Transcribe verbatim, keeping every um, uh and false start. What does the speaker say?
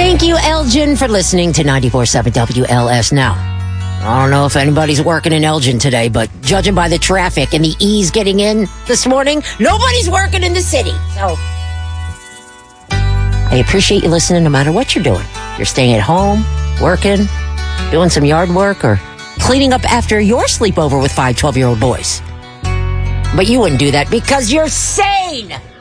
Thank you, Elgin, for listening to ninety-four point seven W L S. Now, I don't know if anybody's working in Elgin today, but judging by the traffic and the E's getting in this morning, nobody's working in the city. So I appreciate you listening no matter what you're doing. You're staying at home, working, doing some yard work, or cleaning up after your sleepover with five twelve-year-old boys. But you wouldn't do that because you're sane.